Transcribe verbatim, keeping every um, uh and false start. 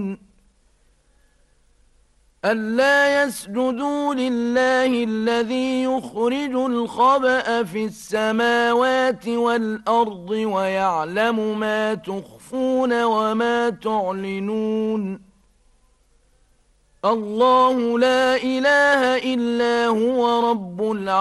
أَلَّا يَسْجُدُوا لِلَّهِ الَّذِي يُخْرِجُ الْخَبْءَ فِي السَّمَاوَاتِ وَالْأَرْضِ وَيَعْلَمُ مَا تُخْفُونَ وَمَا تُعْلِنُونَ اللَّهُ لَا إِلَٰهَ إِلَّا هُوَ رَبُّ الْعَرْشِ